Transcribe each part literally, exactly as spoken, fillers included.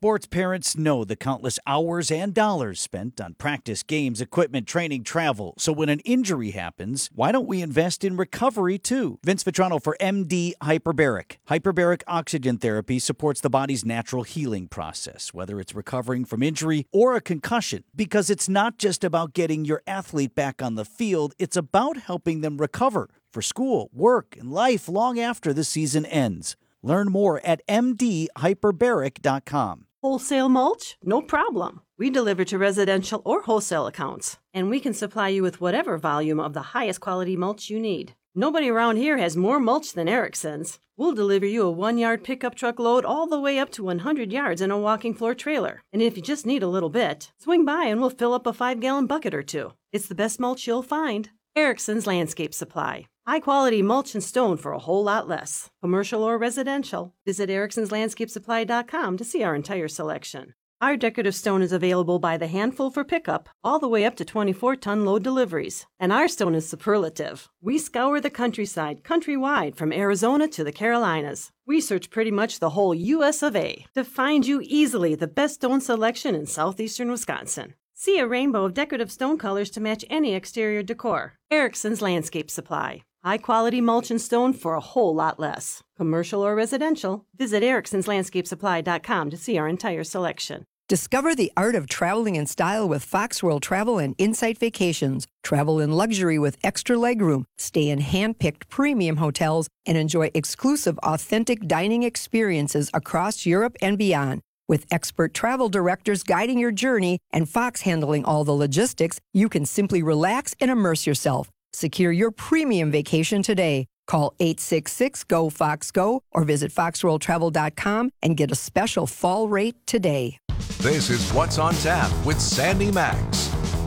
Sports parents know the countless hours and dollars spent on practice, games, equipment, training, travel. So when an injury happens, why don't we invest in recovery too? Vince Vitrano for M D Hyperbaric. Hyperbaric Oxygen Therapy supports the body's natural healing process, whether it's recovering from injury or a concussion. Because it's not just about getting your athlete back on the field, it's about helping them recover for school, work, and life long after the season ends. Learn more at m d hyperbaric dot com. Wholesale mulch? No problem. We deliver to residential or wholesale accounts, and we can supply you with whatever volume of the highest quality mulch you need. Nobody around here has more mulch than Erickson's. We'll deliver you a one-yard pickup truck load all the way up to one hundred yards in a walking floor trailer. And if you just need a little bit, swing by and we'll fill up a five-gallon bucket or two. It's the best mulch you'll find. Erickson's Landscape Supply. High-quality mulch and stone for a whole lot less. Commercial or residential. Visit ericksons landscape supply dot com to see our entire selection. Our decorative stone is available by the handful for pickup, all the way up to twenty-four ton load deliveries. And our stone is superlative. We scour the countryside, countrywide, from Arizona to the Carolinas. We search pretty much the whole U S of A to find you easily the best stone selection in southeastern Wisconsin. See a rainbow of decorative stone colors to match any exterior decor. Erickson's Landscape Supply. High-quality mulch and stone for a whole lot less. Commercial or residential, visit ericksons landscape supply dot com to see our entire selection. Discover the art of traveling in style with Fox World Travel and Insight Vacations. Travel in luxury with extra legroom, stay in hand-picked premium hotels, and enjoy exclusive, authentic dining experiences across Europe and beyond. With expert travel directors guiding your journey and Fox handling all the logistics, you can simply relax and immerse yourself. Secure your premium vacation today. Call eight six six, G O, Fox, Go or visit fox world travel dot com and get a special fall rate today. This is What's on Tap with Sandy Max.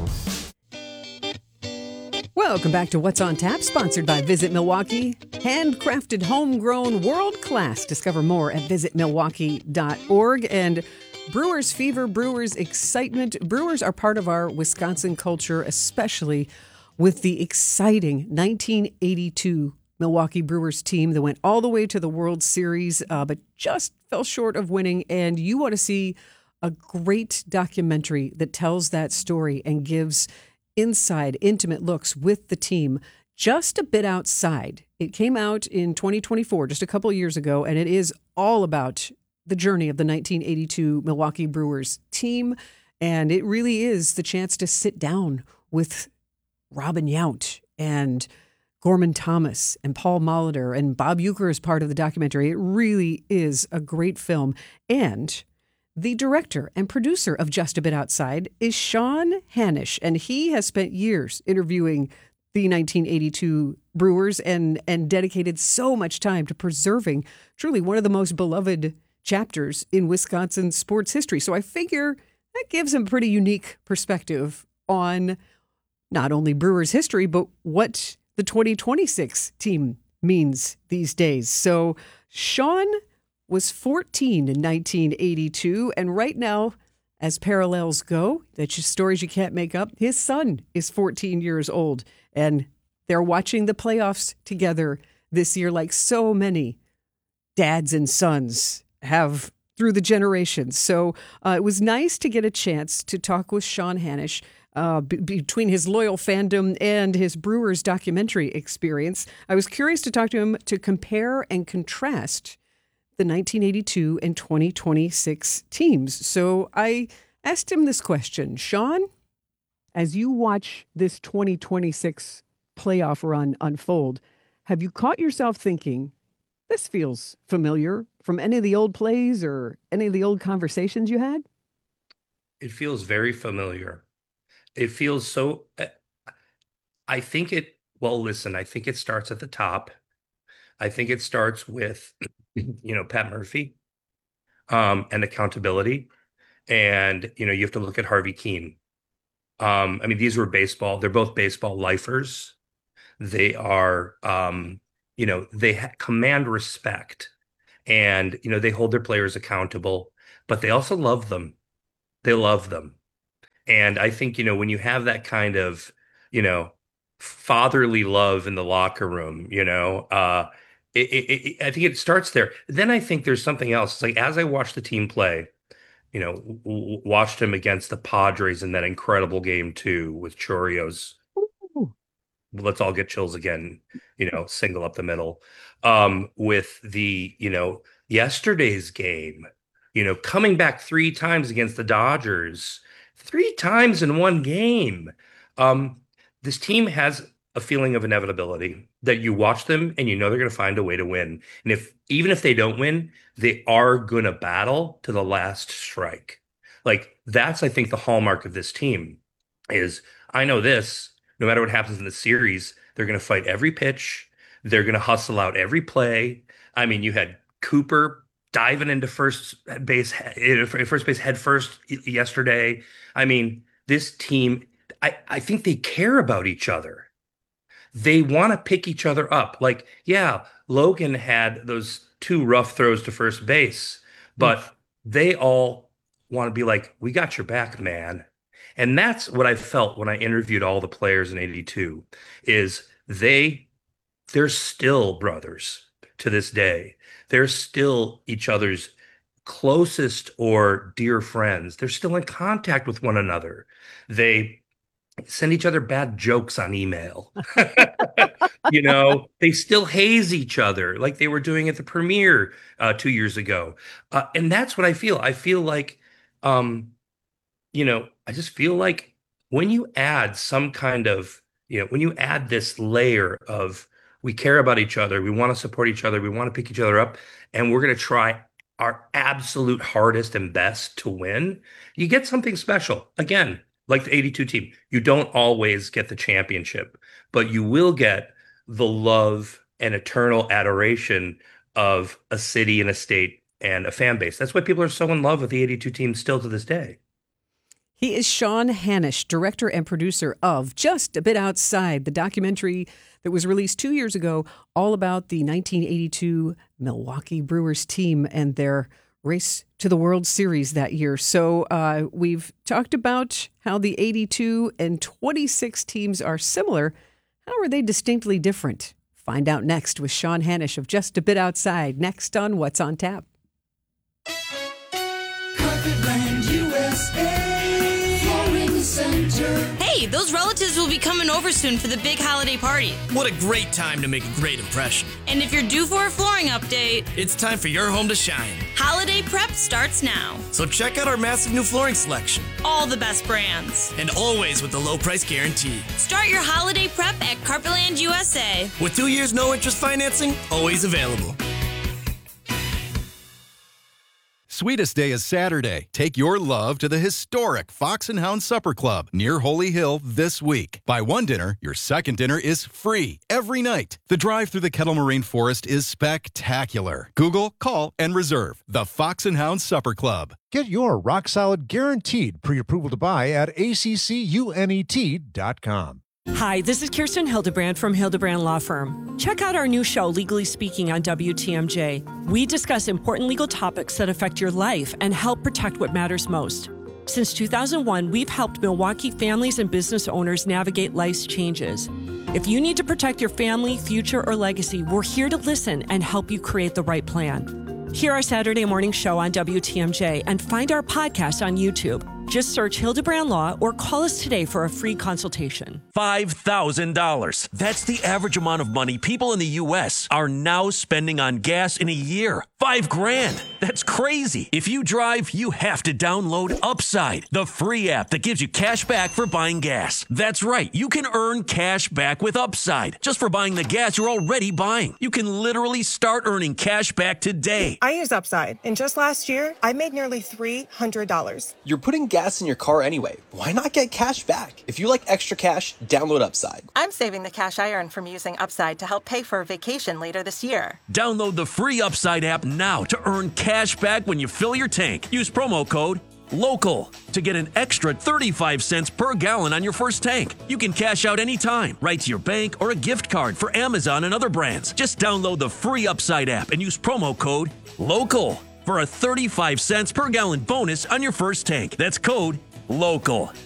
Welcome back to What's on Tap, sponsored by Visit Milwaukee. Handcrafted, homegrown, world-class. Discover more at visit milwaukee dot org. And Brewers Fever, Brewers Excitement. Brewers are part of our Wisconsin culture, especially with the exciting nineteen eighty-two Milwaukee Brewers team that went all the way to the World Series, uh, but just fell short of winning. And you want to see a great documentary that tells that story and gives inside, intimate looks with the team, Just a Bit Outside. It came out in twenty twenty-four, just a couple of years ago, and it is all about the journey of the nineteen eighty-two Milwaukee Brewers team. And it really is the chance to sit down with Robin Yount and Gorman Thomas and Paul Molitor, and Bob Uecker is part of the documentary. It really is a great film. And the director and producer of Just a Bit Outside is Sean Hanisch, and he has spent years interviewing the nineteen eighty-two Brewers and, and dedicated so much time to preserving truly one of the most beloved chapters in Wisconsin sports history. So I figure that gives him a pretty unique perspective on not only Brewers history, but what the twenty twenty-six team means these days. So Sean was fourteen in nineteen eighty-two, and right now, as parallels go, that's just stories you can't make up, his son is fourteen years old, and they're watching the playoffs together this year like so many dads and sons have through the generations. So uh, it was nice to get a chance to talk with Sean Hanisch uh, b- between his loyal fandom and his Brewers documentary experience. I was curious to talk to him to compare and contrast the nineteen eighty-two and twenty twenty-six teams. So I asked him this question. Sean, as you watch this twenty twenty-six playoff run unfold, have you caught yourself thinking, this feels familiar from any of the old plays or any of the old conversations you had? It feels very familiar. It feels so, I think it, well, listen, I think it starts at the top. I think it starts with, you know, Pat Murphy um, and accountability. And, you know, you have to look at Harvey Keene. Um, I mean, these were baseball. They're both baseball lifers. They are, um, you know, they ha- command respect, and, you know, they hold their players accountable, but they also love them. They love them. And I think, you know, when you have that kind of, you know, fatherly love in the locker room, you know, uh, it, it, it, I think it starts there. Then I think there's something else. It's like, as I watch the team play, you know, w- w- watched him against the Padres in that incredible game too with Chorios. Let's all get chills again, you know, single up the middle. Um, with the, you know, yesterday's game, you know, coming back three times against the Dodgers, three times in one game. Um, this team has a feeling of inevitability that you watch them and you know they're going to find a way to win. And if even if they don't win, they are going to battle to the last strike. Like that's, I think, the hallmark of this team is I know this, no matter what happens in the series, they're going to fight every pitch. They're going to hustle out every play. I mean, you had Cooper diving into first base, first base head first yesterday. I mean, this team, I, I think they care about each other. They want to pick each other up. Like, yeah, Logan had those two rough throws to first base, but mm. they all want to be like, we got your back, man. And that's what I felt when I interviewed all the players in eighty-two is they, they're still brothers to this day. They're still each other's closest or dear friends. They're still in contact with one another. They send each other bad jokes on email. You know, they still haze each other like they were doing at the premiere uh, two years ago. Uh, and that's what I feel. I feel like, um, you know, I just feel like when you add some kind of, you know, when you add this layer of we care about each other, we want to support each other, we want to pick each other up, and we're going to try our absolute hardest and best to win, you get something special. Again, like the eighty-two team, you don't always get the championship, but you will get the love and eternal adoration of a city and a state and a fan base. That's why people are so in love with the eighty-two team still to this day. He is Sean Hanisch, director and producer of Just a Bit Outside, the documentary that was released two years ago, all about the nineteen eighty-two Milwaukee Brewers team and their race to the World Series that year. So uh, we've talked about how the eighty-two and twenty-six teams are similar. How are they distinctly different? Find out next with Sean Hanisch of Just a Bit Outside, next on What's on Tap. Carpetland U S A, Flooring Center. Hey, those relatives will be coming over soon for the big holiday party. What a great time to make a great impression. And if you're due for a flooring update, it's time for your home to shine. Holiday prep starts now. So check out our massive new flooring selection. All the best brands. And always with the low price guarantee. Start your holiday prep at Carpetland U S A. With two years no interest financing, always available. Sweetest Day is Saturday. Take your love to the historic Fox and Hound Supper Club near Holy Hill this week. Buy one dinner, your second dinner is free every night. The drive through the Kettle Moraine Forest is spectacular. Google, call, and reserve the Fox and Hound Supper Club. Get your rock solid guaranteed pre-approval to buy at A C C U N E T dot com. Hi, this is Kirsten Hildebrand from Hildebrand Law Firm. Check out our new show, Legally Speaking, on W T M J. We discuss important legal topics that affect your life and help protect what matters most. Since two thousand one, we've helped Milwaukee families and business owners navigate life's changes. If you need to protect your family, future, or legacy, we're here to listen and help you create the right plan. Hear our Saturday morning show on W T M J and find our podcast on YouTube. Just search Hildebrand Law or call us today for a free consultation. five thousand dollars. That's the average amount of money people in the U S are now spending on gas in a year. Five grand. That's crazy. If you drive, you have to download Upside, the free app that gives you cash back for buying gas. That's right. You can earn cash back with Upside just for buying the gas you're already buying. You can literally start earning cash back today. I use Upside, and just last year, I made nearly three hundred dollars. You're putting gas in your car anyway. Why not get cash back? If you like extra cash, download Upside. I'm saving the cash I earn from using Upside to help pay for a vacation later this year. Download the free Upside app now to earn cash back when you fill your tank. Use promo code LOCAL to get an extra thirty-five cents per gallon on your first tank. You can cash out anytime, right to your bank or a gift card for Amazon and other brands. Just download the free Upside app and use promo code LOCAL for a thirty-five cents per gallon bonus on your first tank. That's code LOCAL.